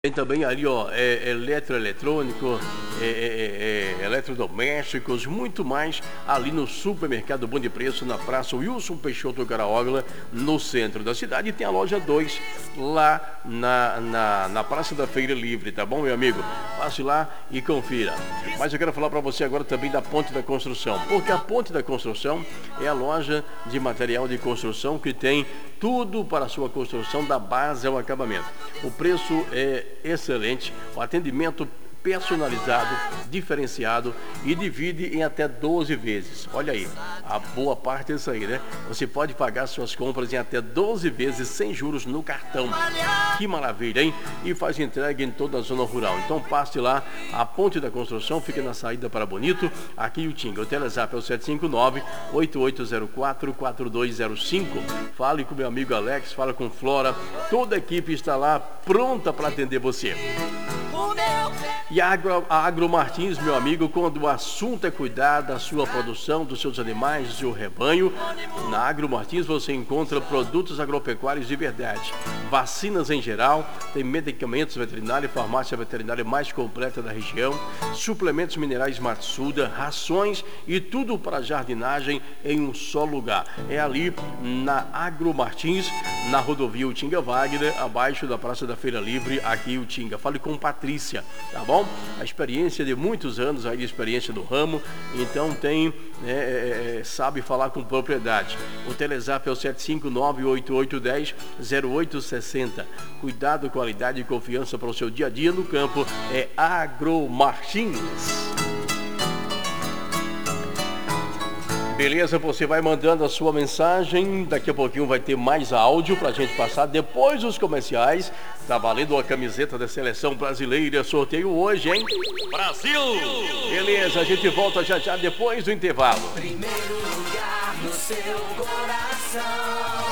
Tem também ali, ó, eletroeletrônico, eletrodomésticos, muito mais ali no supermercado Bom de Preço, na Praça Wilson Peixoto Caraóvila, no centro da cidade. E tem a loja 2 lá na Praça da Feira Livre, tá bom, meu amigo? Passe lá e confira. Mas eu quero falar para você agora também da Ponte da Construção, porque a Ponte da Construção é a loja de material de construção que tem tudo para a sua construção, da base ao acabamento. O preço é excelente, o atendimento personalizado, diferenciado e divide em até 12 vezes. Olha aí, a boa parte é isso aí, né? Você pode pagar suas compras em até 12 vezes sem juros no cartão. Que maravilha, hein? E faz entrega em toda a zona rural. Então passe lá, a Ponte da Construção fica na saída para Bonito, aqui em Utinga. O Telezap é o 759-8804-4205. Fale com meu amigo Alex, fala com Flora. Toda a equipe está lá pronta para atender você. E a Agro Martins, meu amigo, quando o assunto é cuidar da sua produção, dos seus animais, do seu rebanho, na Agro Martins você encontra produtos agropecuários de verdade, vacinas em geral, tem medicamentos veterinários, farmácia veterinária mais completa da região, suplementos minerais Matsuda, rações e tudo para jardinagem em um só lugar. É ali na Agro Martins, na rodovia Utinga Wagner, abaixo da Praça da Feira Livre, aqui em Utinga. Fale com Patrícia, tá bom? A experiência de muitos anos aí de experiência no ramo, então tem, sabe falar com propriedade. O Telezap é o 759-8810-0860. Cuidado, qualidade e confiança para o seu dia a dia no campo é Agro Martins. Beleza, você vai mandando a sua mensagem, daqui a pouquinho vai ter mais áudio pra gente passar depois dos comerciais. Tá valendo a camiseta da Seleção Brasileira, sorteio hoje, hein? Brasil! Beleza, a gente volta já depois do intervalo. Primeiro lugar no seu coração.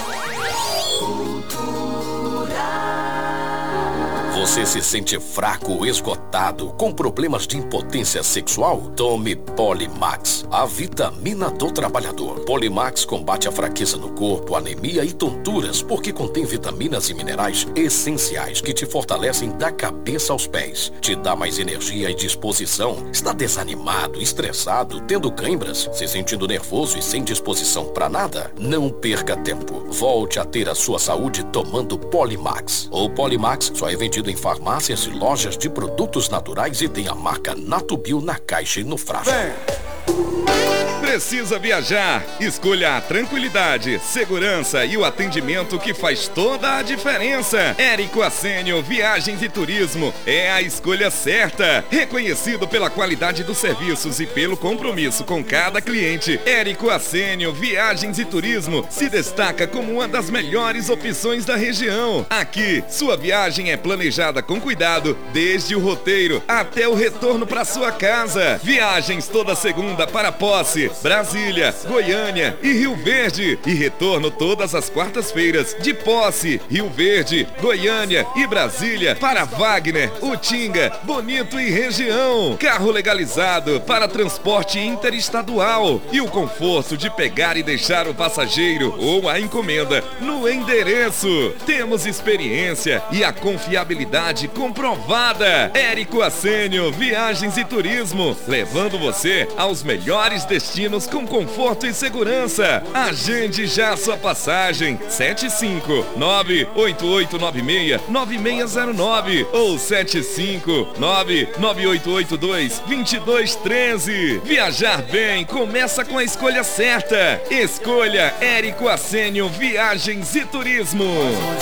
Você se sente fraco ou esgotado, com problemas de impotência sexual? Tome Polimax, a vitamina do trabalhador. Polimax combate a fraqueza no corpo, anemia e tonturas, porque contém vitaminas e minerais essenciais que te fortalecem da cabeça aos pés. Te dá mais energia e disposição. Está desanimado, estressado, tendo cãibras, se sentindo nervoso e sem disposição para nada? Não perca tempo. Volte a ter a sua saúde tomando Polimax. O Polimax só é vendido em farmácias e lojas de produtos naturais e tem a marca Natubio na caixa e no frasco. Precisa viajar? Escolha a tranquilidade, segurança e o atendimento que faz toda a diferença. Érico Assênio Viagens e Turismo é a escolha certa. Reconhecido pela qualidade dos serviços e pelo compromisso com cada cliente, Érico Assênio Viagens e Turismo se destaca como uma das melhores opções da região. Aqui, sua viagem é planejada com cuidado, desde o roteiro até o retorno para sua casa. Viagens toda segunda para Posse, Brasília, Goiânia e Rio Verde. E retorno todas as quartas-feiras de Posse, Rio Verde, Goiânia e Brasília para Wagner, Utinga, Bonito e região. Carro legalizado para transporte interestadual. E o conforto de pegar e deixar o passageiro ou a encomenda no endereço. Temos experiência e a confiabilidade comprovada. Érico Assênio Viagens e Turismo, levando você aos melhores destinos com conforto e segurança. Agende já sua passagem. 759-8896-9609 ou 759-9882-2213. Viajar bem começa com a escolha certa. Escolha Érico Assênio Viagens e Turismo.